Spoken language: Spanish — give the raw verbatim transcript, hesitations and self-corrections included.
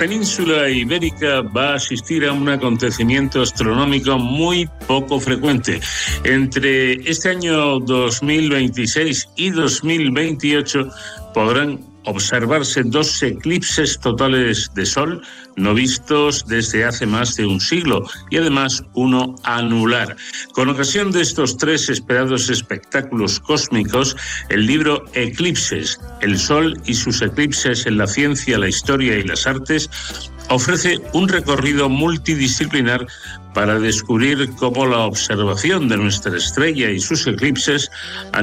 península ibérica va a asistir a un acontecimiento astronómico muy poco frecuente. Entre este año dos mil veintiséis y dos mil veintiocho podrán observarse dos eclipses totales de Sol no vistos desde hace más de un siglo y además uno anular. Con ocasión de estos tres esperados espectáculos cósmicos, el libro Eclipses, el Sol y sus eclipses en la ciencia, la historia y las artes ofrece un recorrido multidisciplinar para descubrir cómo la observación de nuestra estrella y sus eclipses